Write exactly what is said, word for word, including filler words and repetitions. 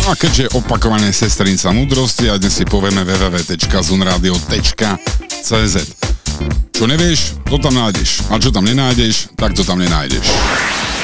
No a keďže opakované sestrinca múdrosti a dnes si povieme w w w bodka zunradio bodka c z. Čo nevieš, to tam nájdeš. A čo tam nenájdeš, tak to tam nenájdeš.